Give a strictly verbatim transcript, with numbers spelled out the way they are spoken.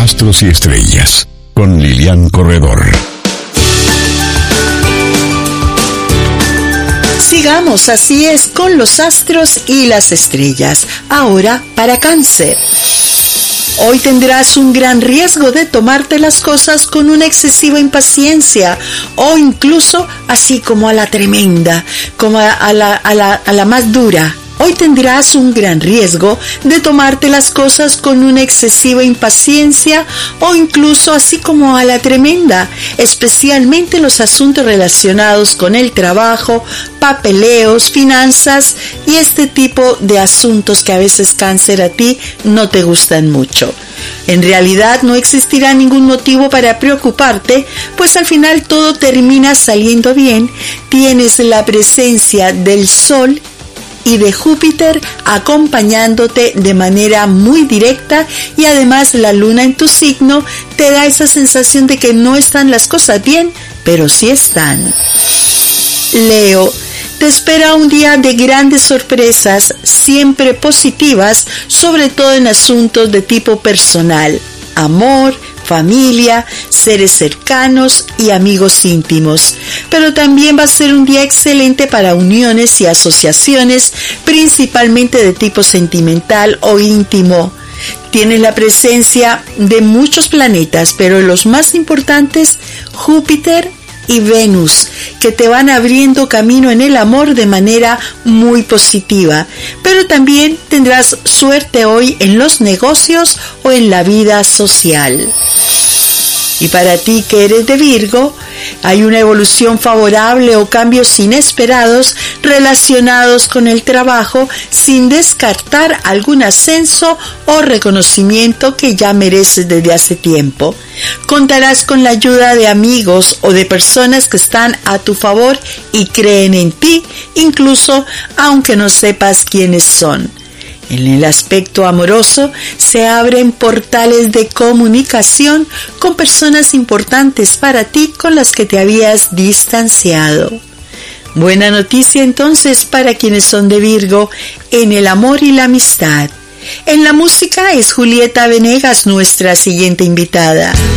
Astros y Estrellas, con Lilian Corredor. Sigamos, así es, con los astros y las estrellas. Ahora para Cáncer. Hoy tendrás un gran riesgo de tomarte las cosas con una excesiva impaciencia o incluso así como a la tremenda, como a, a, la, a, la, a la más dura. Hoy tendrás un gran riesgo de tomarte las cosas con una excesiva impaciencia o incluso así como a la tremenda, especialmente los asuntos relacionados con el trabajo, papeleos, finanzas y este tipo de asuntos que a veces, Cáncer, a ti no te gustan mucho. En realidad no existirá ningún motivo para preocuparte, pues al final todo termina saliendo bien. Tienes la presencia del Sol y de Júpiter acompañándote de manera muy directa, y además la luna en tu signo te da esa sensación de que no están las cosas bien, pero sí están. Leo, te espera un día de grandes sorpresas, siempre positivas, sobre todo en asuntos de tipo personal, amor, familia, seres cercanos y amigos íntimos. Pero también va a ser un día excelente para uniones y asociaciones, principalmente de tipo sentimental o íntimo. Tienes la presencia de muchos planetas, pero los más importantes, Júpiter y Venus, que te van abriendo camino en el amor de manera muy positiva. Pero también tendrás suerte hoy en los negocios o en la vida social. Y para ti que eres de Virgo, hay una evolución favorable o cambios inesperados relacionados con el trabajo, sin descartar algún ascenso o reconocimiento que ya mereces desde hace tiempo. Contarás con la ayuda de amigos o de personas que están a tu favor y creen en ti, incluso aunque no sepas quiénes son. En el aspecto amoroso se abren portales de comunicación con personas importantes para ti con las que te habías distanciado. Buena noticia entonces para quienes son de Virgo en el amor y la amistad. En la música es Julieta Venegas nuestra siguiente invitada.